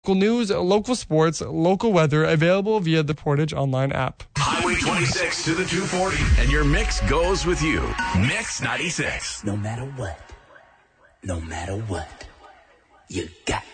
Local news, local sports, local weather, available via the Portage Online app. Highway 26 to the 240, and your mix goes with you. Mix 96. No matter what, you got